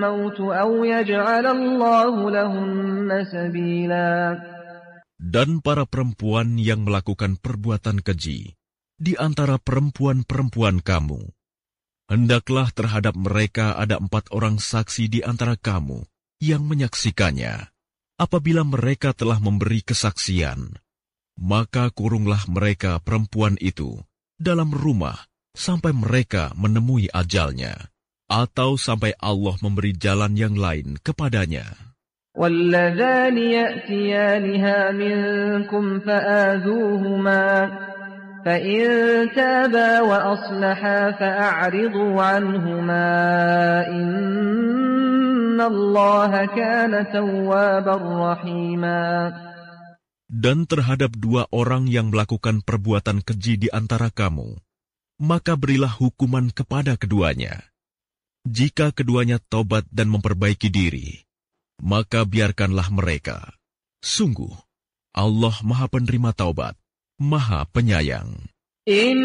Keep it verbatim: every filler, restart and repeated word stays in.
الموت أو يجعل الله لهن سبيلا. Dan para perempuan yang melakukan perbuatan keji di antara perempuan-perempuan kamu, hendaklah terhadap mereka ada empat orang saksi di antara kamu yang menyaksikannya. Apabila mereka telah memberi kesaksian, maka kurunglah mereka perempuan itu dalam rumah sampai mereka menemui ajalnya, atau sampai Allah memberi jalan yang lain kepadanya. وَالَّذَانِ يَأْتِيَانِهَا مِنكُمْ فَآذُوهُمَا فَإِن تَابَا وَأَصْلَحَا فَأَعْرِضُوا عَنْهُمَا إِنَّ اللَّهَ كَانَ تَوَّابًا رَحِيمًا. Dan terhadap dua orang yang melakukan perbuatan keji di antara kamu, maka berilah hukuman kepada keduanya. Jika keduanya taubat dan memperbaiki diri, maka biarkanlah mereka. Sungguh, Allah Maha Penerima Taubat, Maha Penyayang.